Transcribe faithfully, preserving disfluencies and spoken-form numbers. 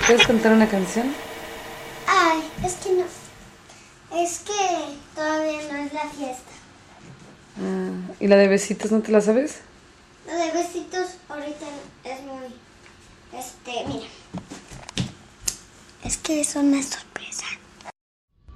¿Puedes cantar una canción? Ay, es que no. Es que todavía no es la fiesta. Ah, ¿y la de besitos no te la sabes? La de besitos ahorita es muy... Este, mira. Es que son estos.